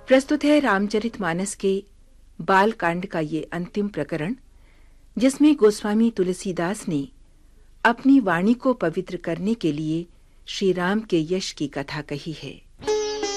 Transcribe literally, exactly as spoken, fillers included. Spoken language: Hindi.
प्रस्तुत है रामचरितमानस के बाल कांड का ये अंतिम प्रकरण, जिसमें गोस्वामी तुलसीदास ने अपनी वाणी को पवित्र करने के लिए श्री राम के यश की कथा कही है।